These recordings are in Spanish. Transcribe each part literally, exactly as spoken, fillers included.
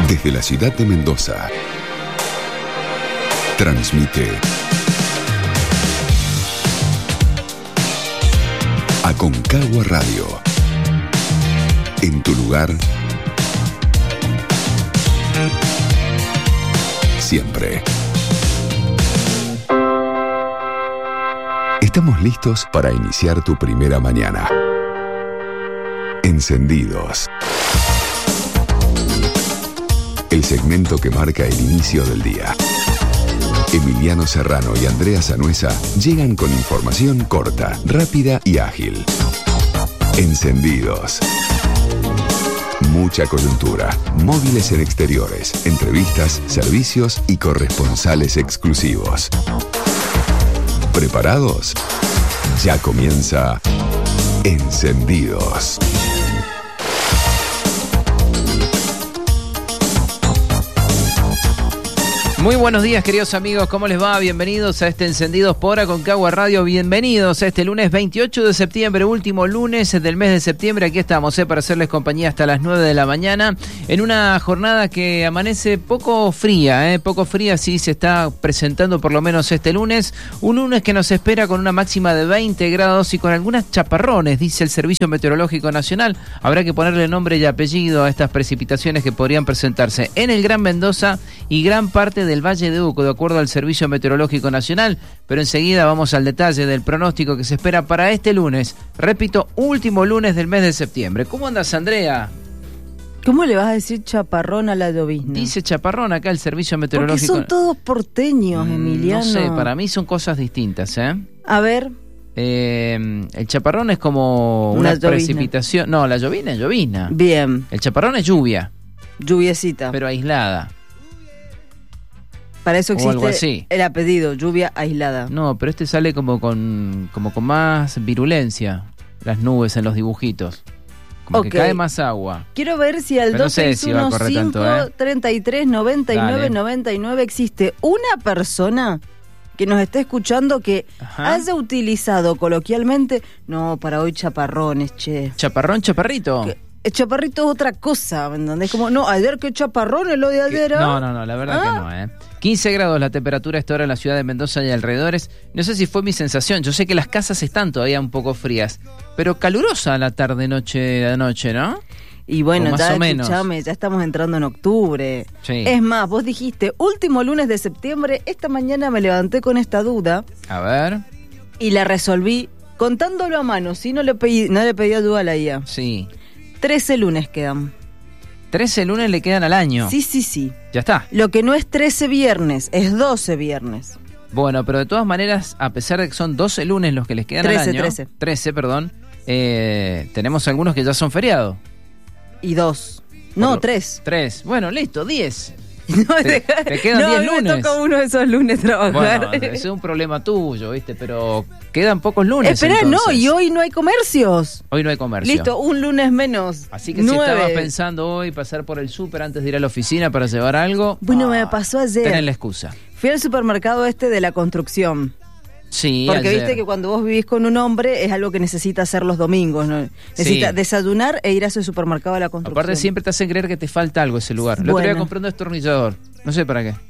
Desde la ciudad de Mendoza, transmite Aconcagua Radio. En tu lugar, siempre. Estamos listos para iniciar tu primera mañana. Encendidos. El segmento que marca el inicio del día. Emiliano Serrano y Andrea Sanuesa llegan con información corta, rápida y ágil. Encendidos. Mucha coyuntura, móviles en exteriores, entrevistas, servicios y corresponsales exclusivos. ¿Preparados? Ya comienza Encendidos. Muy buenos días, queridos amigos, ¿cómo les va? Bienvenidos a este Encendidos por Aconcagua Radio, bienvenidos a este lunes veintiocho de septiembre, último lunes del mes de septiembre. Aquí estamos eh, para hacerles compañía hasta las nueve de la mañana, en una jornada que amanece poco fría, eh, poco fría, sí se está presentando por lo menos este lunes, un lunes que nos espera con una máxima de veinte grados y con algunas chaparrones, dice el Servicio Meteorológico Nacional. Habrá que ponerle nombre y apellido a estas precipitaciones que podrían presentarse en el Gran Mendoza y gran parte de del Valle de Uco, de acuerdo al Servicio Meteorológico Nacional, pero enseguida vamos al detalle del pronóstico que se espera para este lunes, repito, último lunes del mes de septiembre. ¿Cómo andas, Andrea? ¿Cómo le vas a decir chaparrón a la llovizna? Dice chaparrón acá el Servicio Meteorológico. Porque son todos porteños, Emiliano. No sé, para mí son cosas distintas, ¿eh? A ver. Eh, el chaparrón es como una, una precipitación. No, la llovizna es llovizna. Bien. El chaparrón es lluvia. Lluviecita. Pero aislada. Para eso existe el apellido, lluvia aislada. No, pero este sale como con como con más virulencia, las nubes en los dibujitos. Como okay. Que cae más agua. Quiero ver si al dos seis uno cinco, treinta y tres, noventa y nueve, noventa y nueve existe una persona que nos esté escuchando que Ajá. haya utilizado coloquialmente, no, para hoy chaparrones, che. ¿Chaparrón, chaparrito? Que, el chaparrito es otra cosa, ¿me entendés? Como, no, ayer que chaparrón es lo de ayer. No, no, no, la verdad ¿Ah? que no, ¿eh? quince grados la temperatura a esta hora en la ciudad de Mendoza y alrededores. No sé si fue mi sensación, yo sé que las casas están todavía un poco frías, pero calurosa la tarde, noche de noche, ¿no? Y bueno, más ya, o menos. Escuchame, ya estamos entrando en octubre. Sí. Es más, vos dijiste, último lunes de septiembre, esta mañana me levanté con esta duda. A ver. Y la resolví contándolo a mano, ¿sí? No le pedí, no le pedí ayuda a la I A. Sí. trece lunes quedan. trece lunes le quedan al año. Sí, sí, sí. Ya está. Lo que no es trece viernes, es doce viernes. Bueno, pero de todas maneras, a pesar de que son doce lunes los que les quedan trece, al año... trece. trece, perdón. Eh, tenemos algunos que ya son feriados. Y dos. No, Por, tres. Tres. Bueno, listo, diez. No, te, te quedan no, diez me lunes. Me toca uno de esos lunes trabajar. Bueno, ese es un problema tuyo, ¿viste? Pero quedan pocos lunes. Espera, no, y hoy no hay comercios. Hoy no hay comercio. Listo, un lunes menos. Así que Nueve. si estabas pensando hoy pasar por el súper antes de ir a la oficina para llevar algo. Bueno, ah, me pasó ayer. Tenés la excusa. Fui al supermercado este de la construcción. Sí, porque ayer. viste que cuando vos vivís con un hombre es algo que necesita hacer los domingos, ¿no? Necesita sí. desayunar e ir a ese supermercado de la construcción. Aparte siempre te hacen creer que te falta algo ese lugar. El bueno. otro día compré un destornillador. No sé para qué.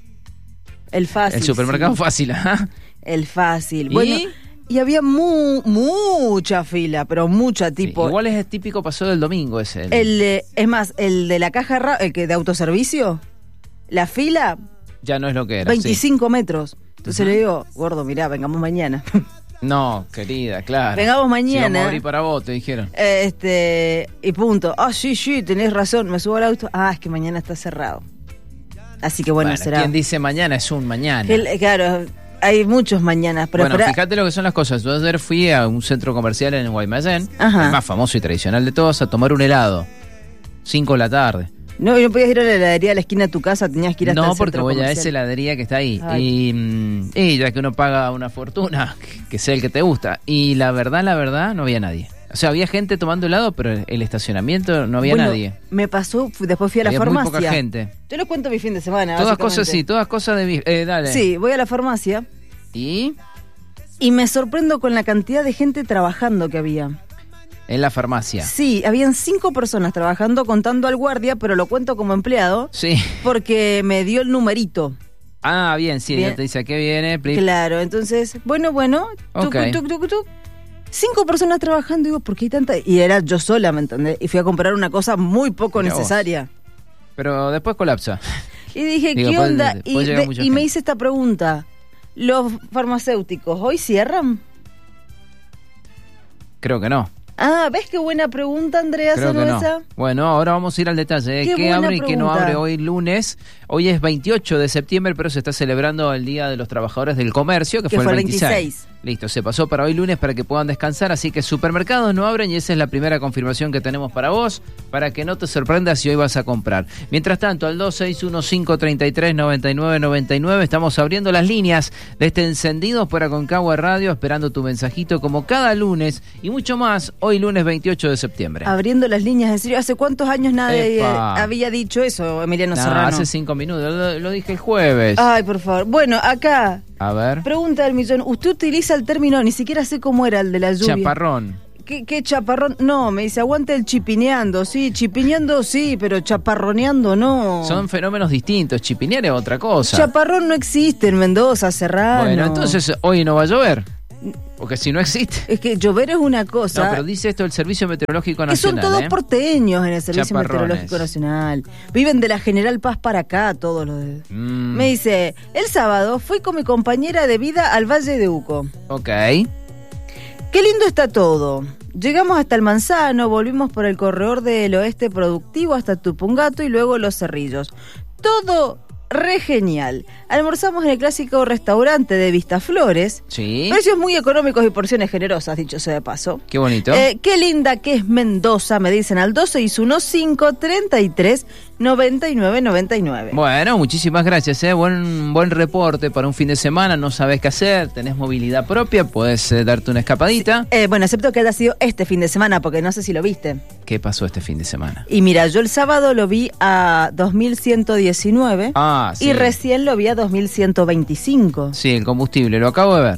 El fácil. El supermercado sí. fácil, ¿ah? El fácil. ¿Y? Bueno, y había mu mucha fila, pero mucha tipo. Sí, igual es el típico paseo del domingo ese. El, el eh, es más, el de la caja ra el que de autoservicio, la fila ya no es lo que era. veinticinco sí. metros. Entonces uh-huh. le digo, gordo, mirá, vengamos mañana. No, querida, claro. Vengamos mañana. Si vamos a abrir para vos, te dijeron. Este, y punto. Ah, sí, sí, tenés razón. Me subo al auto. Ah, es que mañana está cerrado. Así que bueno, bueno será. Quien dice mañana es un mañana. El, claro, hay muchos mañanas. Pero bueno, espera... fíjate lo que son las cosas. Yo ayer fui a un centro comercial en Guaymallén, el más famoso y tradicional de todos, a tomar un helado. Cinco de la tarde. No, no podías ir a la heladería a la esquina de tu casa, tenías que ir hasta no, el centro porque voy comercial. a esa heladería que está ahí. Y, y ya que uno paga una fortuna, que sea el que te gusta. Y la verdad, la verdad, no había nadie. O sea, había gente tomando helado, pero el estacionamiento no había bueno, nadie. Me pasó, después fui a la había farmacia. Muy poca gente. Yo les cuento mi fin de semana. Todas cosas, sí, todas cosas de... Eh, dale. Sí, voy a la farmacia. ¿Y? Y me sorprendo con la cantidad de gente trabajando que había. En la farmacia. Sí, habían cinco personas trabajando contando al guardia, pero lo cuento como empleado. Sí. Porque me dio el numerito. Ah, bien, sí, bien. Ya te dice a qué viene. Please. Claro, entonces, bueno, bueno. Okay. Tuc, tuc, tuc, tuc. Cinco personas trabajando, digo, ¿por qué hay tanta? Y era yo sola, ¿me entendés? Y fui a comprar una cosa muy poco Mira necesaria. Vos. Pero después colapsa. Y dije, Digo, ¿qué puede, onda? puede y de, y me hice esta pregunta. ¿Los farmacéuticos hoy cierran? Creo que no. Ah, ¿ves qué buena pregunta, Andrea Cerveza? No. Bueno, ahora vamos a ir al detalle. ¿eh? ¿Qué, ¿Qué abre pregunta? Y qué no abre hoy lunes? Hoy es veintiocho de septiembre, pero se está celebrando el Día de los Trabajadores del Comercio, que, que fue, fue el veintiséis. veintiséis. Listo, se pasó para hoy lunes para que puedan descansar, así que supermercados no abren y esa es la primera confirmación que tenemos para vos, para que no te sorprendas si hoy vas a comprar. Mientras tanto, al dos seis uno cinco tres tres nueve nueve nueve nueve estamos abriendo las líneas de este encendido por Aconcagua Radio, esperando tu mensajito como cada lunes y mucho más, hoy lunes veintiocho de septiembre. Abriendo las líneas, en serio, ¿hace cuántos años nadie Epa. había dicho eso, Emiliano no, Serrano? Hace cinco minutos, lo, lo dije el jueves. Ay, por favor. Bueno, acá... A ver. Pregunta del millón. ¿Usted utiliza el término, ni siquiera sé cómo era el de la lluvia? Chaparrón. ¿Qué, qué chaparrón? No, me dice, aguante el chipineando. Sí, chipineando sí, pero chaparroneando no. Son fenómenos distintos. Chipinear es otra cosa. Chaparrón no existe en Mendoza, Serrano. Bueno, entonces hoy no va a llover. Porque si no existe. Es que llover es una cosa. No, pero dice esto el Servicio Meteorológico Nacional. Que son todos ¿eh? porteños en el Servicio Meteorológico Nacional. Viven de la General Paz para acá, todos los de... mm. Me dice, el sábado fui con mi compañera de vida al Valle de Uco. Ok. Qué lindo está todo. Llegamos hasta el Manzano, volvimos por el corredor del oeste productivo hasta Tupungato y luego Los Cerrillos. Todo... re genial. Almorzamos en el clásico restaurante de Vistaflores. Sí. Precios muy económicos y porciones generosas, dicho sea de paso. Qué bonito. Eh, qué linda que es Mendoza, me dicen al dos seis uno cinco tres tres nueve nueve nueve nueve. Bueno, muchísimas gracias, eh. Buen, buen reporte para un fin de semana. No sabés qué hacer, tenés movilidad propia, podés eh, darte una escapadita. Sí. Eh, bueno, excepto que haya sido este fin de semana, porque no sé si lo viste. ¿Qué pasó este fin de semana? Y mira, yo el sábado lo vi a dos mil ciento diecinueve. Ah, sí. Y recién lo vi a dos mil ciento veinticinco. Sí, el combustible, lo acabo de ver.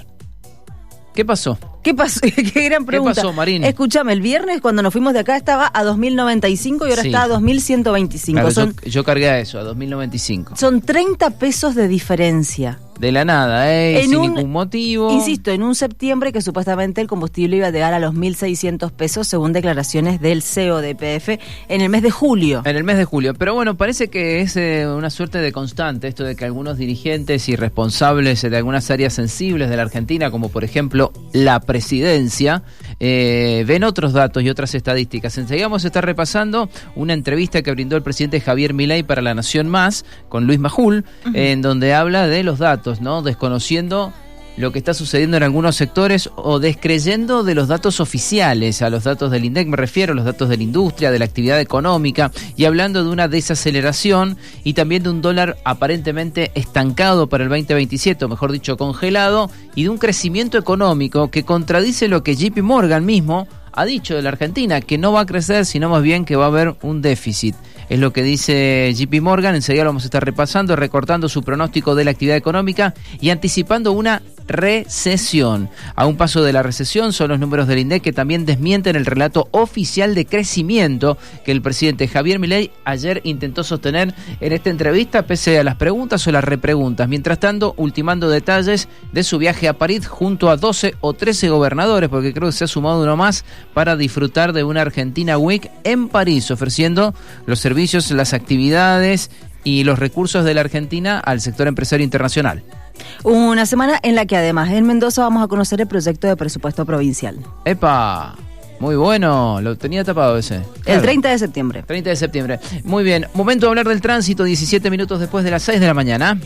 ¿Qué pasó? ¿Qué pasó? Qué gran pregunta. ¿Qué pasó, Marín? Escúchame, el viernes cuando nos fuimos de acá estaba a dos mil noventa y cinco y ahora sí. Está a dos mil ciento veinticinco. Claro, son, yo, yo cargué a eso, a dos mil noventa y cinco. Son treinta pesos de diferencia. De la nada, ¿eh? En Sin un, ningún motivo. Insisto, en un septiembre que supuestamente el combustible iba a llegar a los mil seiscientos pesos según declaraciones del C E O de Y P F en el mes de julio. En el mes de julio. Pero bueno, parece que es eh, una suerte de constante esto de que algunos dirigentes y responsables de algunas áreas sensibles de la Argentina, como por ejemplo la presidencia, eh, ven otros datos y otras estadísticas. Enseguida vamos a estar repasando una entrevista que brindó el presidente Javier Milei para La Nación Más con Luis Majul, uh-huh. en donde habla de los datos, ¿no? Desconociendo lo que está sucediendo en algunos sectores o descreyendo de los datos oficiales, a los datos del INDEC me refiero, a los datos de la industria, de la actividad económica, y hablando de una desaceleración y también de un dólar aparentemente estancado para el veinte veintisiete, o mejor dicho, congelado, y de un crecimiento económico que contradice lo que J P Morgan mismo ha dicho de la Argentina, que no va a crecer, sino más bien que va a haber un déficit. Es lo que dice J P Morgan, enseguida lo vamos a estar repasando, recortando su pronóstico de la actividad económica y anticipando una recesión. A un paso de la recesión son los números del INDEC que también desmienten el relato oficial de crecimiento que el presidente Javier Milei ayer intentó sostener en esta entrevista, pese a las preguntas o las repreguntas. Mientras tanto, ultimando detalles de su viaje a París junto a doce o trece gobernadores, porque creo que se ha sumado uno más, para disfrutar de una Argentina Week en París, ofreciendo los servicios, las actividades y los recursos de la Argentina al sector empresario internacional. Una semana en la que además en Mendoza vamos a conocer el proyecto de presupuesto provincial. ¡Epa! Muy bueno, lo tenía tapado ese. Claro. El treinta de septiembre. treinta de septiembre. Muy bien, momento de hablar del tránsito, diecisiete minutos después de las seis de la mañana.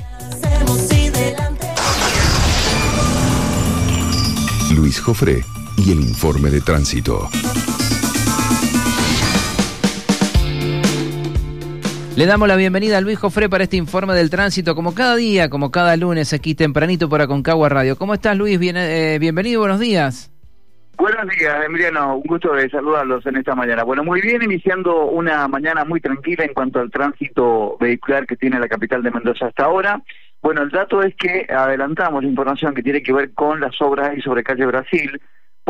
Luis Jofré y el informe de tránsito. Le damos la bienvenida a Luis Jofré para este informe del tránsito, como cada día, como cada lunes, aquí tempranito por Aconcagua Radio. ¿Cómo estás, Luis? Bien, eh, bienvenido, buenos días. Buenos días, Emiliano. Un gusto de saludarlos en esta mañana. Bueno, muy bien, iniciando una mañana muy tranquila en cuanto al tránsito vehicular que tiene la capital de Mendoza hasta ahora. Bueno, el dato es que adelantamos la información que tiene que ver con las obras ahí sobre calle Brasil,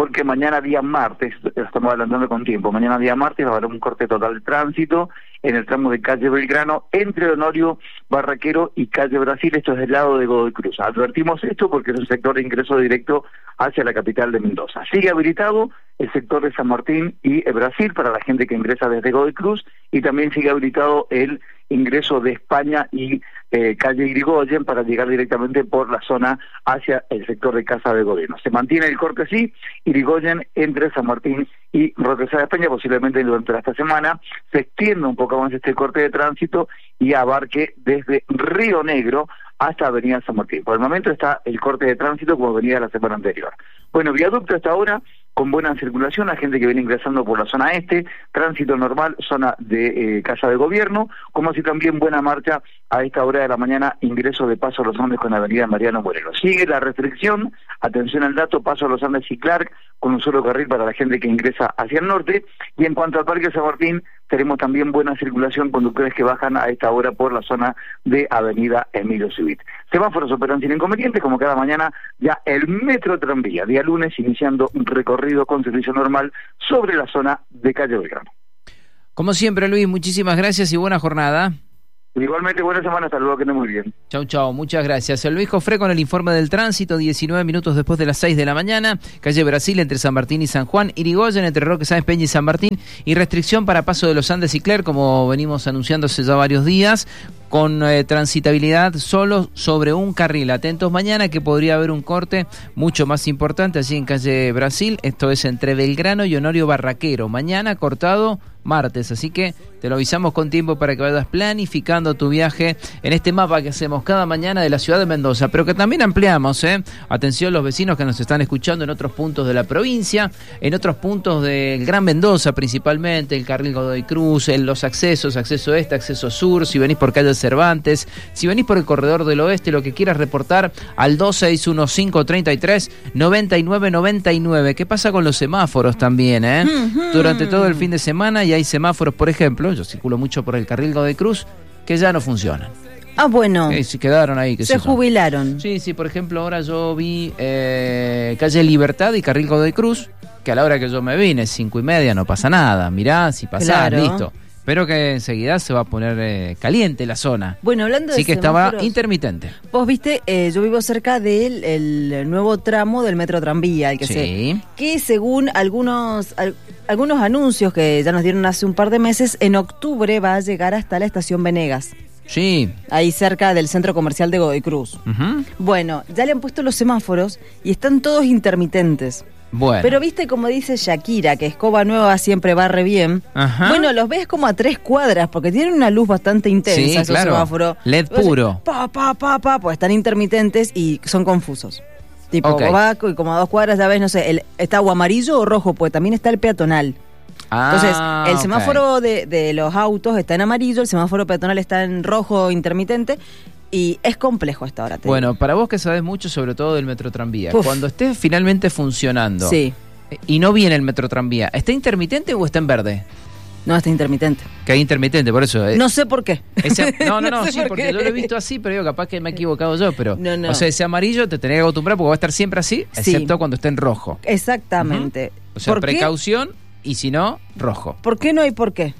porque mañana día martes, estamos adelantando con tiempo, mañana día martes va a haber un corte total de tránsito en el tramo de calle Belgrano, entre Honorio Barraquero y calle Brasil, esto es del lado de Godoy Cruz. Advertimos esto porque es un sector de ingreso directo hacia la capital de Mendoza. Sigue habilitado el sector de San Martín y Brasil para la gente que ingresa desde Godoy Cruz, y también sigue habilitado el ingreso de España y eh, calle Irigoyen para llegar directamente por la zona hacia el sector de Casa de Gobierno. Se mantiene el corte así, Irigoyen entre San Martín y Roque Sá de España, posiblemente durante esta semana se extienda un poco más este corte de tránsito y abarque desde Río Negro hasta Avenida San Martín. Por el momento está el corte de tránsito como venía la semana anterior. Bueno, viaducto hasta ahora con buena circulación, la gente que viene ingresando por la zona este, tránsito normal, zona de eh, Casa de Gobierno, como así también buena marcha a esta hora de la mañana, ingreso de Paso a los Andes con Avenida Mariano Moreno. Sigue la restricción, atención al dato, Paso a los Andes y Clark, con un solo carril para la gente que ingresa hacia el norte, y en cuanto al Parque San Martín, tenemos también buena circulación, conductores que bajan a esta hora por la zona de Avenida Emilio Civit. Semáforos operan sin inconvenientes, como cada mañana, ya el Metro Tranvía, día lunes, iniciando un recorrido con servicio normal sobre la zona de calle Belgrano. Como siempre, Luis, muchísimas gracias y buena jornada. Igualmente, buena semana, hasta luego, que esté muy bien. Chau, chau, muchas gracias. El Luis Jofré con el informe del tránsito, diecinueve minutos después de las seis de la mañana, calle Brasil entre San Martín y San Juan, Irigoyen entre Roque Sáenz Peña y San Martín, y restricción para Paso de los Andes y Cler, como venimos anunciando hace ya varios días, con eh, transitabilidad solo sobre un carril. Atentos mañana que podría haber un corte mucho más importante allí en calle Brasil, esto es entre Belgrano y Honorio Barraquero. Mañana cortado martes, así que te lo avisamos con tiempo para que vayas planificando tu viaje en este mapa que hacemos cada mañana de la ciudad de Mendoza, pero que también ampliamos, ¿eh? Atención los vecinos que nos están escuchando en otros puntos de la provincia, en otros puntos del Gran Mendoza principalmente, el carril Godoy Cruz, en los accesos, acceso este, acceso sur, si venís por calle Cervantes, si venís por el corredor del oeste, lo que quieras reportar al dos seis uno cinco tres tres nueve nueve nueve nueve. ¿Qué pasa con los semáforos también, eh? Uh-huh. Durante todo el fin de semana y hay semáforos, por ejemplo, yo circulo mucho por el carril Godoy Cruz, que ya no funcionan. Ah, bueno. Eh, se quedaron ahí. Que se jubilaron. Sí, sí, por ejemplo, ahora yo vi eh, calle Libertad y carril Godoy Cruz, que a la hora que yo me vine, cinco y media, no pasa nada. Mirá, si pasás, claro. Listo. Pero que enseguida se va a poner eh, caliente la zona. Bueno, hablando de sí que estaba intermitente. Vos viste, eh, yo vivo cerca del el nuevo tramo del Metro Tranvía, el que sí. se, que según algunos al, algunos anuncios que ya nos dieron hace un par de meses, en octubre va a llegar hasta la estación Venegas. Sí. Ahí cerca del centro comercial de Godoy Cruz. Uh-huh. Bueno, ya le han puesto los semáforos y están todos intermitentes. Bueno. Pero viste como dice Shakira, que escoba nueva siempre barre bien. Ajá. Bueno, los ves como a tres cuadras, porque tienen una luz bastante intensa, sí, esos claro. semáforos. L E D puro. Pa, pa, pa, pa, pues están intermitentes y son confusos. Tipo, okay. va y como a dos cuadras ya ves, no sé, el, está o amarillo o rojo, pues también está el peatonal. Ah, entonces, el semáforo okay. de, de los autos está en amarillo, el semáforo peatonal está en rojo intermitente. Y es complejo hasta ahora. Bueno, digo. Para vos que sabés mucho sobre todo del Metro Tranvía, Uf. cuando esté finalmente funcionando sí. y no viene el Metro Tranvía, ¿está intermitente o está en verde? No, está intermitente. Que hay intermitente, por eso. Eh. No sé por qué. Ese, no, no, no, no sí, por porque qué. yo lo he visto así, pero digo, capaz que me he equivocado yo, pero... No, no. O sea, ese amarillo te tenés que acostumbrar porque va a estar siempre así, sí. excepto cuando esté en rojo. Exactamente. Uh-huh. O sea, ¿Por precaución qué? Y si no, rojo. ¿Por qué no hay por qué?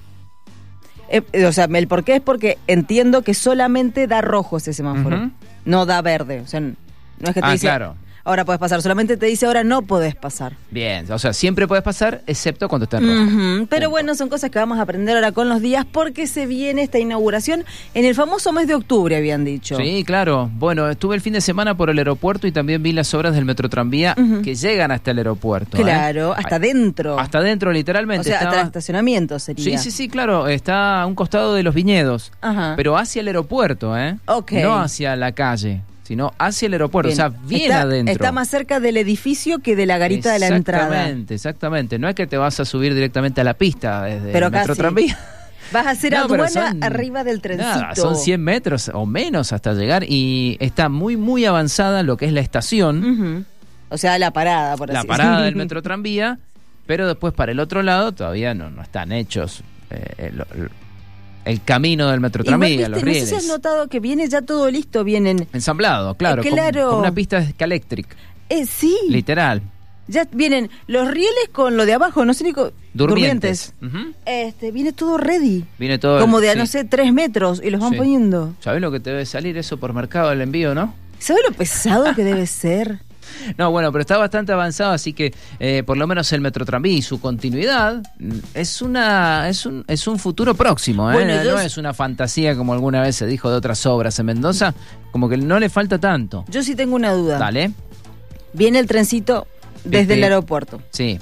Eh, o sea, el por qué es porque entiendo que solamente da rojo ese semáforo, uh-huh. no da verde. O sea, no es que te ah, dice, claro. ahora puedes pasar, solamente te dice ahora no podés pasar. Bien, o sea, siempre puedes pasar, excepto cuando está en rojo. Uh-huh. Pero bueno, son cosas que vamos a aprender ahora con los días, porque se viene esta inauguración en el famoso mes de octubre, habían dicho. Sí, claro. Bueno, estuve el fin de semana por el aeropuerto y también vi las obras del Metro Tranvía uh-huh. que llegan hasta el aeropuerto. Claro, ¿eh? hasta adentro. Hasta adentro, literalmente. O sea, estaba... hasta el estacionamiento sería. Sí, sí, sí, claro. Está a un costado de los viñedos, uh-huh. pero hacia el aeropuerto, ¿eh? Okay. No hacia la calle, sino hacia el aeropuerto, bien. O sea, bien está, adentro. Está más cerca del edificio que de la garita de la entrada. Exactamente, exactamente. No es que te vas a subir directamente a la pista desde pero el Metro Tranvía. Vas a hacer no, aduana son, arriba del trencito. Nada, son cien metros o menos hasta llegar y está muy, muy avanzada lo que es la estación. Uh-huh. O sea, la parada, por la así La parada del Metro Tranvía, pero después para el otro lado todavía no, no están hechos eh, el, el, el camino del Metro Tranvía, los rieles. No sé si has notado que viene ya todo listo, vienen... Ensamblado, claro, eh, claro. Como, como una pista escaléctrica. Eh, sí. Literal. Ya vienen los rieles con lo de abajo, no sé ni... Co- Durmientes. Durmientes. Uh-huh. Este, viene todo ready. Viene todo... Como de, sí. no sé, tres metros y los van sí. poniendo. ¿Sabés lo que te debe salir eso por mercado del envío, no? ¿Sabés lo pesado que debe ser? No, bueno, pero está bastante avanzado, así que eh, por lo menos el Metrotranvía y su continuidad es una es un es un futuro próximo, ¿eh? Bueno, no yo... es una fantasía como alguna vez se dijo de otras obras en Mendoza, como que no le falta tanto. Yo sí tengo una duda. Dale. Viene el trencito desde ¿Viste? el aeropuerto. Sí.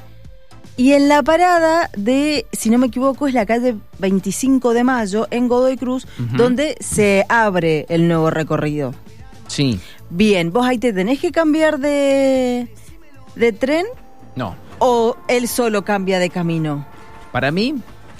Y en la parada de, si no me equivoco, es la calle veinticinco de mayo, en Godoy Cruz, uh-huh. donde se abre el nuevo recorrido. Sí. Bien, ¿vos ahí te tenés que cambiar de, de tren? No. ¿O él solo cambia de camino? Para mí...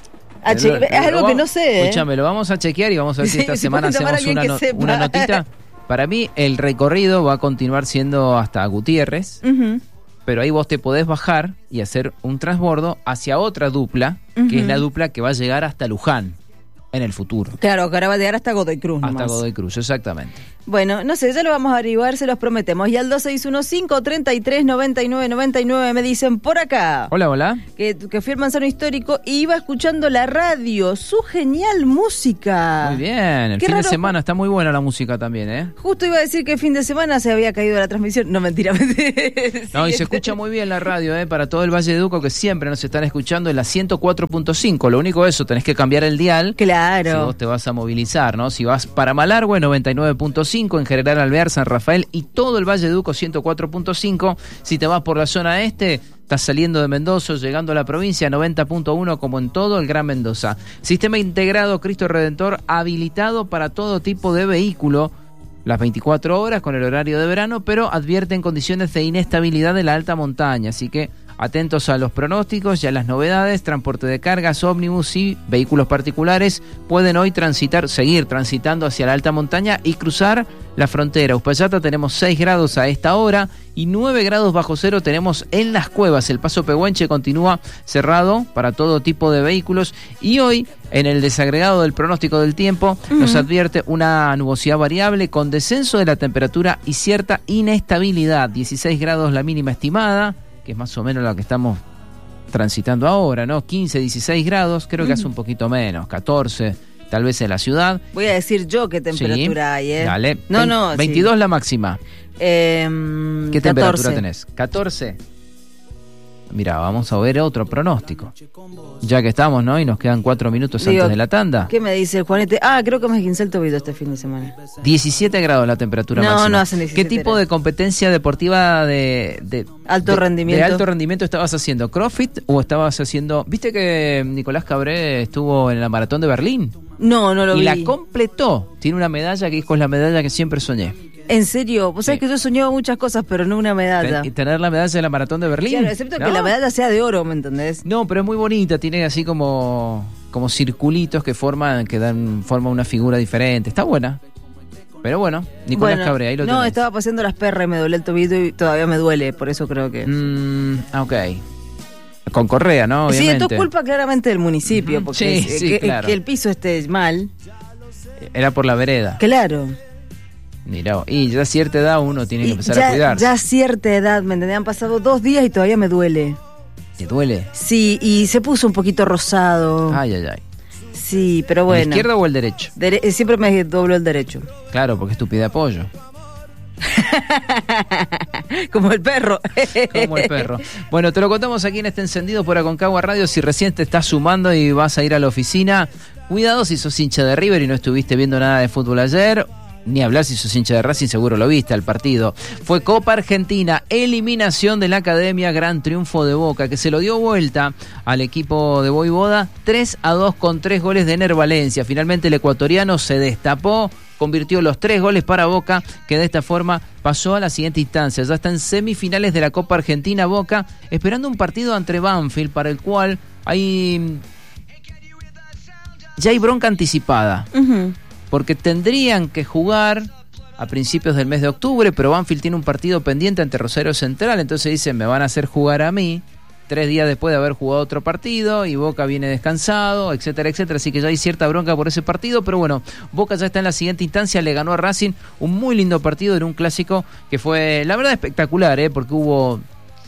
A che- lo, es algo vamos, que no sé. Escúchame, ¿eh? Lo vamos a chequear y vamos a ver si sí, esta si semana hacemos una, no, una notita. Para mí, el recorrido va a continuar siendo hasta Gutiérrez, uh-huh. pero ahí vos te podés bajar y hacer un transbordo hacia otra dupla, uh-huh. que es la dupla que va a llegar hasta Luján en el futuro. Claro, que ahora va a llegar hasta Godoy Cruz. Hasta nomás. Godoy Cruz, exactamente. Bueno, no sé, ya lo vamos a averiguar, se los prometemos. Y al dos seis uno cinco, tres tres, nueve nueve nueve nueve me dicen por acá. Hola, hola. Que, que fui al Manzano Histórico y iba escuchando la radio, su genial música. Muy bien, el Qué fin raro. de semana está muy buena la música también, ¿eh? Justo iba a decir que el fin de semana se había caído la transmisión. No, mentira. sí, no, y se escucha muy bien la radio, ¿eh? Para todo el Valle de Duco que siempre nos están escuchando en la ciento cuatro punto cinco. Lo único eso, tenés que cambiar el dial. Claro. Si vos te vas a movilizar, ¿no? Si vas para Malargüe, noventa y nueve punto cinco, en General Alvear, San Rafael y todo el Valle de Duco, ciento cuatro punto cinco. Si te vas por la zona este, estás saliendo de Mendoza, llegando a la provincia, noventa punto uno, como en todo el Gran Mendoza. Sistema integrado Cristo Redentor, habilitado para todo tipo de vehículo, las veinticuatro horas con el horario de verano, pero advierte en condiciones de inestabilidad de la alta montaña, así que atentos a los pronósticos y a las novedades. Transporte de cargas, ómnibus y vehículos particulares pueden hoy transitar, seguir transitando hacia la alta montaña y cruzar la frontera. Uspallata tenemos seis grados a esta hora y nueve grados bajo cero tenemos en Las Cuevas. El paso Pehuenche continúa cerrado para todo tipo de vehículos y hoy en el desagregado del pronóstico del tiempo uh-huh. nos advierte una nubosidad variable con descenso de la temperatura y cierta inestabilidad. dieciséis grados la mínima estimada, que es más o menos la que estamos transitando ahora, ¿no? quince, dieciséis grados, creo que uh-huh. hace un poquito menos, catorce, tal vez en la ciudad. Voy a decir yo qué temperatura sí, hay, ¿eh? Dale. No, no. veintidós sí. la máxima. Eh, ¿Qué catorce. temperatura tenés? catorce. Mira, vamos a ver otro pronóstico. Ya que estamos, ¿no? Y nos quedan cuatro minutos Digo, antes de la tanda. ¿Qué me dice Juanete? Ah, creo que me esguincé el tobillo este fin de semana. diecisiete grados la temperatura no, máxima. No, no hacen diecisiete. ¿Qué tipo grados. de competencia deportiva de, de alto de, rendimiento? De alto rendimiento estabas haciendo? ¿CrossFit o estabas haciendo...? ¿Viste que Nicolás Cabré estuvo en la maratón de Berlín? No, no lo y vi. Y la completó. Tiene una medalla que dijo, es la medalla que siempre soñé. ¿En serio? Vos sabés sí. que yo soñaba muchas cosas, pero no una medalla. ¿Y tener la medalla de la maratón de Berlín? Claro, excepto ¿no? que la medalla sea de oro, ¿me entendés? No, pero es muy bonita, tiene así como como circulitos que forman que dan forma una figura diferente. Está buena. Pero bueno, Nicolás bueno, Cabré, ahí lo No, tenés. estaba paseando las perras y me doblé el tobillo y todavía me duele, por eso creo que... Mm, ok. Con correa, ¿no? Obviamente. Sí, esto es culpa claramente del municipio, porque sí, es, sí, que, claro. que el piso esté mal. Era por la vereda. Claro. Mirá, y ya a cierta edad uno tiene que y empezar ya, a cuidarse. Ya a cierta edad, ¿me entendés? Han pasado dos días y todavía me duele. ¿Te duele? Sí, y se puso un poquito rosado. Ay, ay, ay. Sí, pero bueno. ¿El izquierdo o el derecho? Dere- siempre me doblo el derecho. Claro, porque es tu pie de apoyo. Como el perro. Como el perro. Bueno, te lo contamos aquí en este encendido por Aconcagua Radio. Si recién te estás sumando y vas a ir a la oficina, cuidado si sos hincha de River y no estuviste viendo nada de fútbol ayer. Ni hablar si sos hincha de Racing, seguro lo viste al partido. Fue Copa Argentina, eliminación de la Academia, gran triunfo de Boca, que se lo dio vuelta al equipo de Voivoda, tres a dos con tres goles de Ener Valencia. Finalmente el ecuatoriano se destapó, convirtió los tres goles para Boca, que de esta forma pasó a la siguiente instancia. Ya está en semifinales de la Copa Argentina Boca, esperando un partido ante Banfield, para el cual hay ya hay bronca anticipada. Uh-huh. Porque tendrían que jugar a principios del mes de octubre, pero Banfield tiene un partido pendiente ante Rosario Central, entonces dicen, me van a hacer jugar a mí, tres días después de haber jugado otro partido, y Boca viene descansado, etcétera, etcétera, así que ya hay cierta bronca por ese partido, pero bueno, Boca ya está en la siguiente instancia, le ganó a Racing, un muy lindo partido en un clásico que fue, la verdad, espectacular, ¿eh? Porque hubo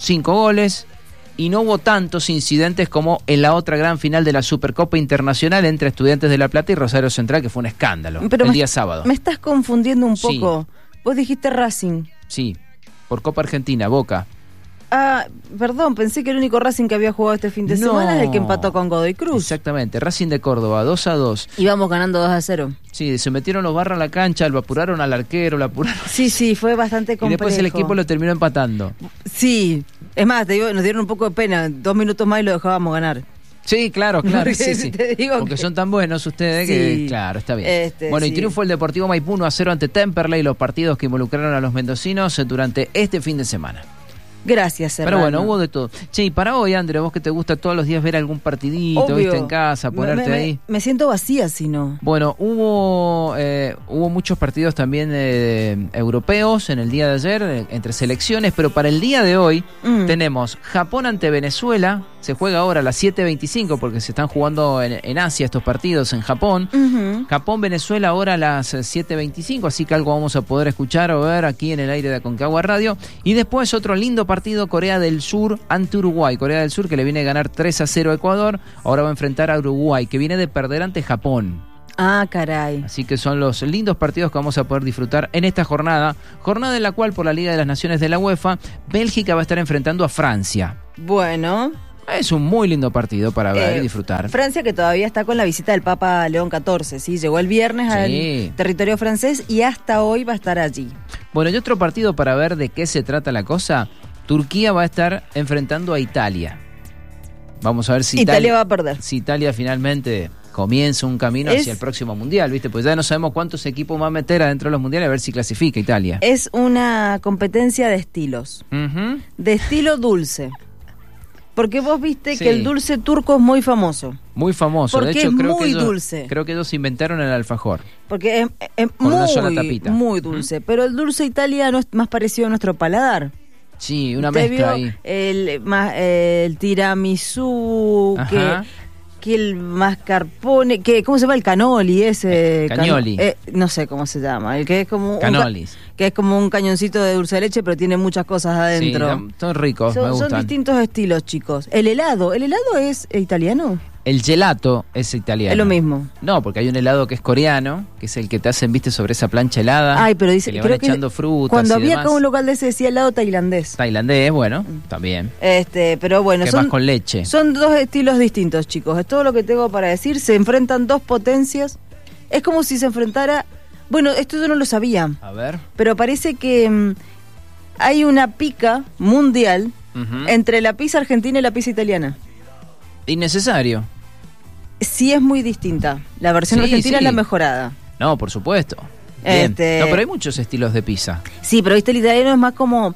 cinco goles. Y no hubo tantos incidentes como en la otra gran final de la Supercopa Internacional entre Estudiantes de La Plata y Rosario Central, que fue un escándalo. Pero el me, día sábado. Me estás confundiendo un poco. Sí. Vos dijiste Racing. Sí, por Copa Argentina, Boca. Ah, perdón, pensé que el único Racing que había jugado este fin de no. semana es el que empató con Godoy Cruz. Exactamente, Racing de Córdoba, dos a dos. Íbamos ganando dos a cero. Sí, se metieron los barras a la cancha, lo apuraron al arquero, lo apuraron. Sí, sí, fue bastante complejo. Y después el equipo lo terminó empatando. Sí, es más, te digo, nos dieron un poco de pena, dos minutos más y lo dejábamos ganar. Sí, claro, claro, Porque sí, sí. Te digo Porque que... son tan buenos ustedes sí. que, claro, está bien. Este, bueno, sí. y triunfó el Deportivo Maipú uno a cero ante Temperley, los partidos que involucraron a los mendocinos durante este fin de semana. Gracias, Serrano. Pero bueno, hubo de todo. Che, y para hoy, André, vos que te gusta todos los días ver algún partidito, Obvio. viste, en casa, ponerte me, me, ahí. Me siento vacía si no. Bueno, hubo eh, hubo muchos partidos también eh, europeos en el día de ayer, eh, entre selecciones, pero para el día de hoy mm. tenemos Japón ante Venezuela. Se juega ahora a las siete veinticinco porque se están jugando en, en Asia estos partidos en Japón. Uh-huh. Japón-Venezuela ahora a las siete veinticinco, así que algo vamos a poder escuchar o ver aquí en el aire de Aconcagua Radio. Y después otro lindo partido, Corea del Sur ante Uruguay. Corea del Sur que le viene a ganar tres a cero a Ecuador, ahora va a enfrentar a Uruguay, que viene de perder ante Japón. Ah, caray. Así que son los lindos partidos que vamos a poder disfrutar en esta jornada. Jornada en la cual, por la Liga de las Naciones de la UEFA, Bélgica va a estar enfrentando a Francia. Bueno... Es un muy lindo partido para ver eh, y disfrutar. Francia que todavía está con la visita del Papa León catorce, ¿sí? Llegó el viernes sí. al territorio francés y hasta hoy va a estar allí. Bueno, y otro partido para ver de qué se trata la cosa. Turquía va a estar enfrentando a Italia. Vamos a ver si Italia, Italia va a perder. Si Italia finalmente comienza un camino es, hacia el próximo mundial, ¿viste? Pues ya no sabemos cuántos equipos va a meter adentro de los mundiales, a ver si clasifica Italia. Es una competencia de estilos. Uh-huh. De estilo dulce. Porque vos viste sí. que el dulce turco es muy famoso. Muy famoso. Porque de hecho, es creo muy que ellos, dulce. Creo que ellos inventaron el alfajor. Porque es, es Con muy, una sola tapita. muy dulce. ¿Mm? Pero el dulce italiano es más parecido a nuestro paladar. Sí, una mezcla ahí. El, más, el tiramisú, que, que el mascarpone, que ¿cómo se llama? El canoli ese. Cañoli. Can, eh, no sé cómo se llama. El que es como Canolis. Un, que es como un cañoncito de dulce de leche, pero tiene muchas cosas adentro. Sí, son ricos, son, me gustan. Son distintos estilos, chicos. El helado, ¿el helado es italiano? El gelato es italiano. Es lo mismo. No, porque hay un helado que es coreano, que es el que te hacen, viste, sobre esa plancha helada. Ay, pero dice que le van echando que frutas cuando y había demás. acá un local de ese decía helado tailandés. Tailandés, bueno, también. Este, pero bueno, que son, más con leche. Son dos estilos distintos, chicos. Es todo lo que tengo para decir. Se enfrentan dos potencias. Es como si se enfrentara... Bueno, esto yo no lo sabía. A ver. Pero parece que um, hay una pica mundial uh-huh. entre la pizza argentina y la pizza italiana. Innecesario. Sí, es muy distinta. La versión sí, argentina sí. es la mejorada. No, por supuesto. Bien. Este... No, pero hay muchos estilos de pizza. Sí, pero viste, el italiano es más como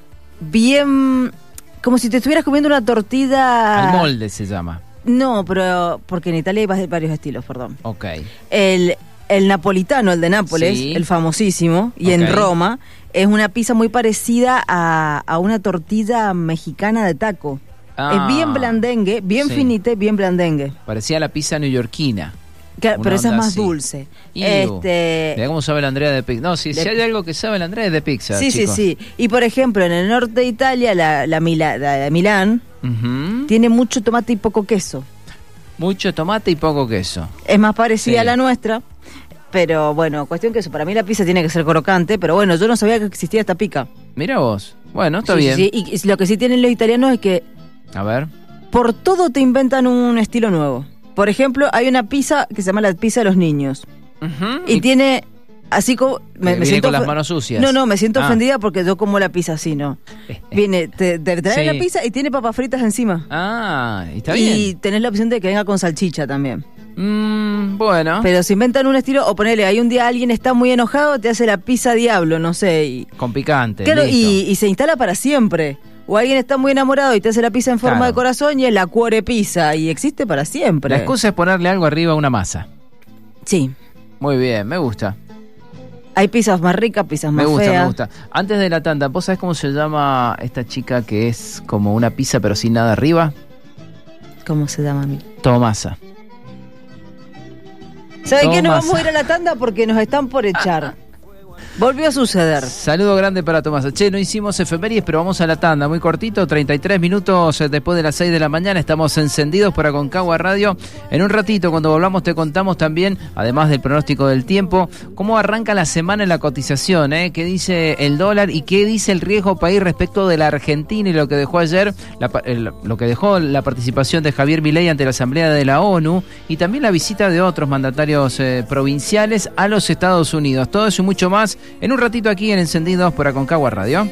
bien... Como si te estuvieras comiendo una tortilla... Al molde se llama. No, pero... Porque en Italia hay varios estilos, perdón. Ok. El, el napolitano, el de Nápoles, sí. el famosísimo, y okay. en Roma, es una pizza muy parecida a, a una tortilla mexicana de taco. Ah, es bien blandengue, bien sí. finita, bien blandengue. Parecía la pizza neoyorquina. Claro, pero esa es más así. dulce. Iu, este... Mira cómo sabe la Andrea de pizza. No, si, de... si hay algo que sabe la Andrea es de pizza, Sí, chicos. sí, sí. Y por ejemplo, en el norte de Italia, la, la, Mila, la de Milán, uh-huh. tiene mucho tomate y poco queso. Mucho tomate y poco queso. Es más parecida sí. a la nuestra. Pero bueno, cuestión que eso, para mí la pizza tiene que ser crocante, pero bueno, yo no sabía que existía esta pica. Mira vos. Bueno, está sí, bien. Sí, sí. Y lo que sí tienen los italianos es que... A ver. Por todo te inventan un estilo nuevo. Por ejemplo, hay una pizza que se llama la pizza de los niños. Uh-huh. Y, y tiene... Así como... Me, me siento con las manos sucias. No, no, me siento ah. ofendida porque yo como la pizza así, ¿no? Viene, te, te trae sí. la pizza y tiene papas fritas encima. Ah, está bien. Y tenés la opción de que venga con salchicha también. Mm, bueno. Pero se inventan un estilo, o ponele, hay un día alguien está muy enojado, te hace la pizza diablo, no sé. Y, con picante. Claro, y, y se instala para siempre. O alguien está muy enamorado y te hace la pizza en forma claro. de corazón y es la cuore pizza y existe para siempre. La excusa es ponerle algo arriba a una masa. Sí. Muy bien, me gusta. Hay pizzas más ricas, pizzas más feas. Me gusta, feas. me gusta. Antes de la tanda, ¿vos sabés cómo se llama esta chica que es como una pizza pero sin nada arriba? ¿Cómo se llama a mí? Tomasa. ¿Saben qué? No vamos a ir a la tanda porque nos están por echar. Volvió a suceder. Saludo grande para Tomás. Che, no hicimos efemérides, pero vamos a la tanda, muy cortito, treinta y tres minutos después de las seis de la mañana, estamos encendidos por Aconcagua Radio. En un ratito, cuando volvamos, te contamos también, además del pronóstico del tiempo, cómo arranca la semana en la cotización, ¿eh? Qué dice el dólar y qué dice el riesgo país respecto de la Argentina y lo que dejó ayer, la, el, lo que dejó la participación de Javier Milei ante la Asamblea de la ONU y también la visita de otros mandatarios eh, provinciales a los Estados Unidos. Todo eso y mucho más en un ratito aquí en Encendidos por Aconcagua Radio.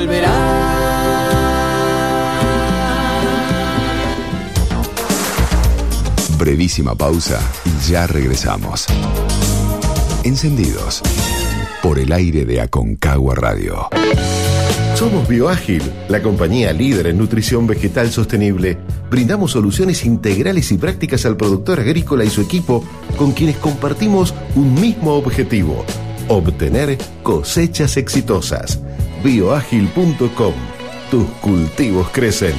Brevísima pausa y ya regresamos. Encendidos por el aire de Aconcagua Radio. Somos Bioágil, la compañía líder en nutrición vegetal sostenible. Brindamos soluciones integrales y prácticas al productor agrícola y su equipo, con quienes compartimos un mismo objetivo: obtener cosechas exitosas. bioágil punto com. Tus cultivos crecen.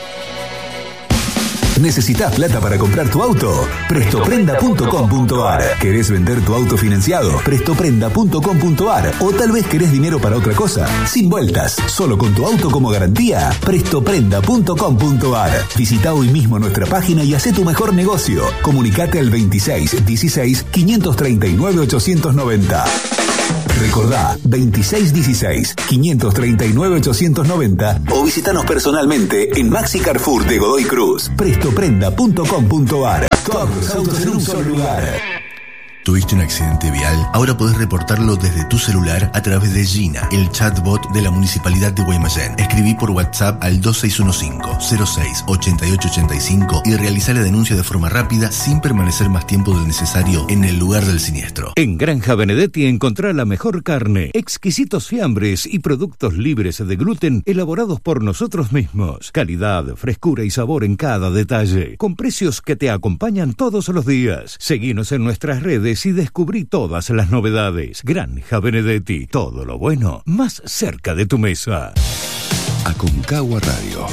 ¿Necesitas plata para comprar tu auto? Prestoprenda punto com punto ar. ¿Querés vender tu auto financiado? Prestoprenda punto com punto ar. O tal vez querés dinero para otra cosa. Sin vueltas, solo con tu auto como garantía. Prestoprenda punto com punto ar. Visita hoy mismo nuestra página y hacé tu mejor negocio. Comunicate al veintiséis dieciséis quinientos treinta y nueve ochocientos noventa. Recordá, veintiséis dieciséis quinientos treinta y nueve ochocientos noventa o visitanos personalmente en Maxi Carrefour de Godoy Cruz. Prestoprenda punto com punto ar. Todos los autos en un solo lugar. ¿Tuviste un accidente vial? Ahora podés reportarlo desde tu celular a través de Gina, el chatbot de la Municipalidad de Guaymallén. Escribí por WhatsApp al dos seis uno cinco, cero seis, ocho ocho ocho cinco y realizá la denuncia de forma rápida sin permanecer más tiempo del necesario en el lugar del siniestro. En Granja Benedetti encontrá la mejor carne, exquisitos fiambres y productos libres de gluten elaborados por nosotros mismos. Calidad, frescura y sabor en cada detalle, con precios que te acompañan todos los días. Seguinos en nuestras redes y descubrí todas las novedades. Granja Benedetti, todo lo bueno más cerca de tu mesa. Aconcagua Radio.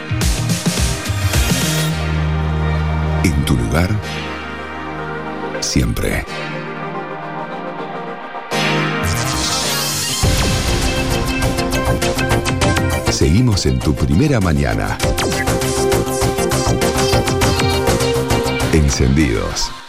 En tu lugar, siempre. Seguimos en tu primera mañana. Encendidos.